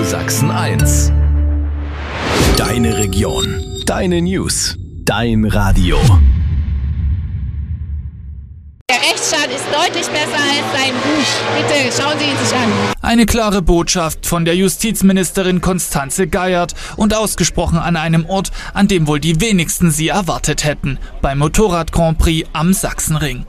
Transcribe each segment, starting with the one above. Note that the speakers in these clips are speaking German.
Sachsen 1. Deine Region, deine News, dein Radio. Der Rechtsstaat ist deutlich besser als sein Buch. Bitte schauen Sie ihn sich an. Eine klare Botschaft von der Justizministerin Constanze Geiert und ausgesprochen an einem Ort, an dem wohl die wenigsten sie erwartet hätten, beim Motorrad-Grand Prix am Sachsenring.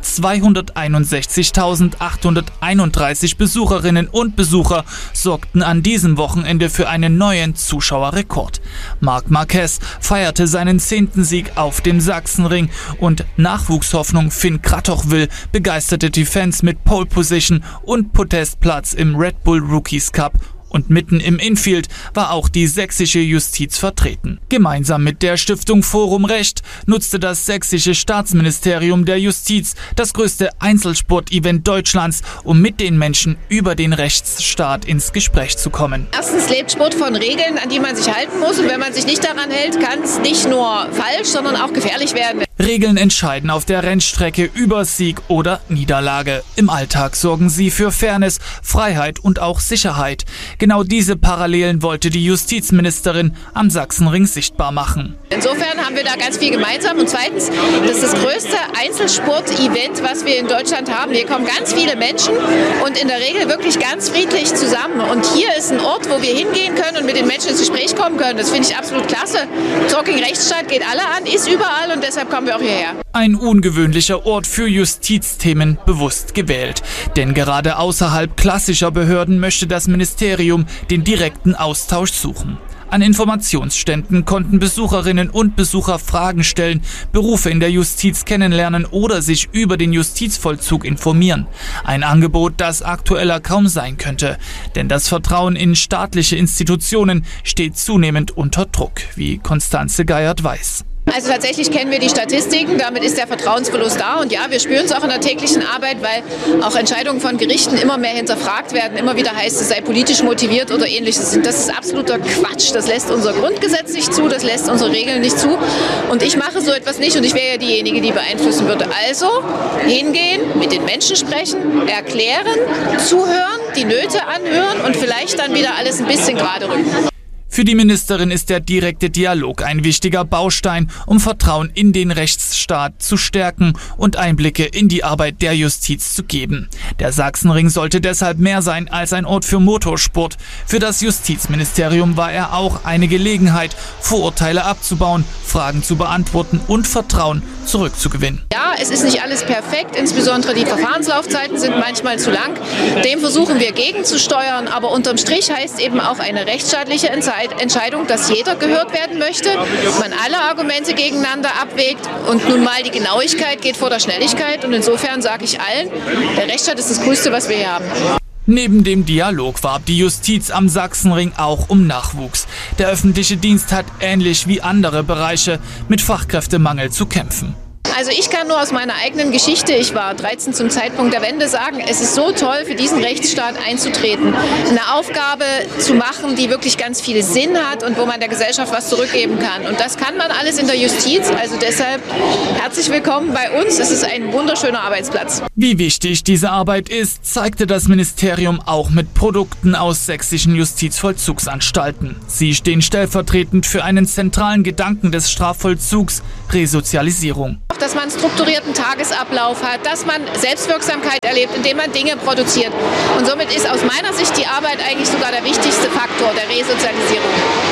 261.831 Besucherinnen und Besucher sorgten an diesem Wochenende für einen neuen Zuschauerrekord. Marc Marquez feierte seinen 10. Sieg auf dem Sachsenring und Nachwuchshoffnung Finn Kratochwill begeisterte die Fans mit Pole Position und Podestplatz im Red Bull Rookies Cup. Und mitten im Infield war auch die sächsische Justiz vertreten. Gemeinsam mit der Stiftung Forum Recht nutzte das sächsische Staatsministerium der Justiz das größte Einzelsport-Event Deutschlands, um mit den Menschen über den Rechtsstaat ins Gespräch zu kommen. Erstens lebt Sport von Regeln, an die man sich halten muss. Und wenn man sich nicht daran hält, kann es nicht nur falsch, sondern auch gefährlich werden. Regeln entscheiden auf der Rennstrecke über Sieg oder Niederlage. Im Alltag sorgen sie für Fairness, Freiheit und auch Sicherheit. Genau diese Parallelen wollte die Justizministerin am Sachsenring sichtbar machen. Insofern haben wir da ganz viel gemeinsam. Und zweitens, das ist das größte Einzelsport-Event, was wir in Deutschland haben. Hier kommen ganz viele Menschen und in der Regel wirklich ganz friedlich zusammen. Und hier ist ein Ort, wo wir hingehen können und mit den Menschen ins Gespräch kommen können. Das finde ich absolut klasse. Talking Rechtsstaat geht alle an, ist überall und deshalb kommen wir auch hierher. Ein ungewöhnlicher Ort für Justizthemen bewusst gewählt. Denn gerade außerhalb klassischer Behörden möchte das Ministerium den direkten Austausch suchen. An Informationsständen konnten Besucherinnen und Besucher Fragen stellen, Berufe in der Justiz kennenlernen oder sich über den Justizvollzug informieren. Ein Angebot, das aktueller kaum sein könnte. Denn das Vertrauen in staatliche Institutionen steht zunehmend unter Druck, wie Constanze Geiert weiß. Also tatsächlich kennen wir die Statistiken, damit ist der Vertrauensverlust da. Und ja, wir spüren es auch in der täglichen Arbeit, weil auch Entscheidungen von Gerichten immer mehr hinterfragt werden. Immer wieder heißt es, sei politisch motiviert oder ähnliches. Und das ist absoluter Quatsch. Das lässt unser Grundgesetz nicht zu, das lässt unsere Regeln nicht zu. Und ich mache so etwas nicht und ich wäre ja diejenige, die beeinflussen würde. Also hingehen, mit den Menschen sprechen, erklären, zuhören, die Nöte anhören und vielleicht dann wieder alles ein bisschen gerade rücken. Für die Ministerin ist der direkte Dialog ein wichtiger Baustein, um Vertrauen in den Rechtsstaat zu stärken und Einblicke in die Arbeit der Justiz zu geben. Der Sachsenring sollte deshalb mehr sein als ein Ort für Motorsport. Für das Justizministerium war er auch eine Gelegenheit, Vorurteile abzubauen, Fragen zu beantworten und Vertrauen zurückzugewinnen. Ja, es ist nicht alles perfekt, insbesondere die Verfahrenslaufzeiten sind manchmal zu lang. Dem versuchen wir gegenzusteuern, aber unterm Strich heißt eben auch eine rechtsstaatliche Entscheidung, dass jeder gehört werden möchte, man alle Argumente gegeneinander abwägt und nun mal die Genauigkeit geht vor der Schnelligkeit und insofern sage ich allen, der Rechtsstaat ist das Größte, was wir hier haben. Neben dem Dialog warb die Justiz am Sachsenring auch um Nachwuchs. Der öffentliche Dienst hat ähnlich wie andere Bereiche mit Fachkräftemangel zu kämpfen. Also ich kann nur aus meiner eigenen Geschichte, ich war 13 zum Zeitpunkt der Wende, sagen, es ist so toll, für diesen Rechtsstaat einzutreten. Eine Aufgabe zu machen, die wirklich ganz viel Sinn hat und wo man der Gesellschaft was zurückgeben kann. Und das kann man alles in der Justiz. Also deshalb herzlich willkommen bei uns. Es ist ein wunderschöner Arbeitsplatz. Wie wichtig diese Arbeit ist, zeigte das Ministerium auch mit Produkten aus sächsischen Justizvollzugsanstalten. Sie stehen stellvertretend für einen zentralen Gedanken des Strafvollzugs, Resozialisierung. Dass man einen strukturierten Tagesablauf hat, dass man Selbstwirksamkeit erlebt, indem man Dinge produziert. Und somit ist aus meiner Sicht die Arbeit eigentlich sogar der wichtigste Faktor der Resozialisierung.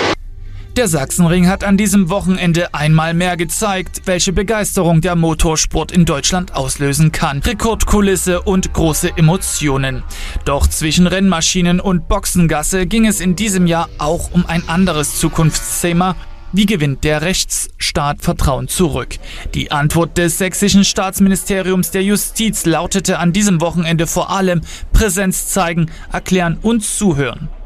Der Sachsenring hat an diesem Wochenende einmal mehr gezeigt, welche Begeisterung der Motorsport in Deutschland auslösen kann. Rekordkulisse und große Emotionen. Doch zwischen Rennmaschinen und Boxengasse ging es in diesem Jahr auch um ein anderes Zukunftsthema. Wie gewinnt der Rechtsstaat Vertrauen zurück? Die Antwort des sächsischen Staatsministeriums der Justiz lautete an diesem Wochenende vor allem Präsenz zeigen, erklären und zuhören.